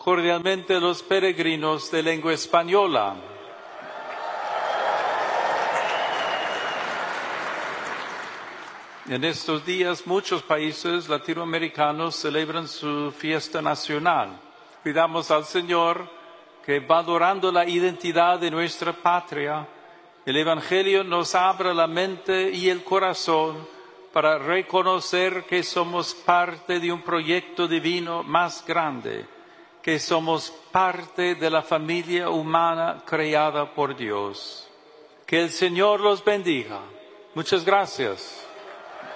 cordialmente los peregrinos de lengua española. En estos días muchos países latinoamericanos celebran su fiesta nacional. Pidamos al Señor que, valorando la identidad de nuestra patria, el Evangelio nos abra la mente y el corazón para reconocer que somos parte de un proyecto divino más grande, que somos parte de la familia humana creada por Dios. Que el Señor los bendiga. Muchas gracias.